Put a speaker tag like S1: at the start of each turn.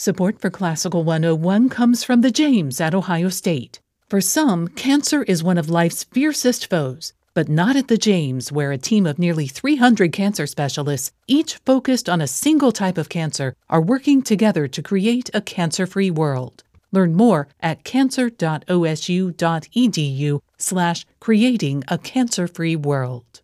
S1: Support for Classical 101 comes from the James at Ohio State. For some, cancer is one of life's fiercest foes, but not at the James, where a team of nearly 300 cancer specialists, each focused on a single type of cancer, are working together to create a cancer-free world. Learn more at cancer.osu.edu/creating a cancer-free world.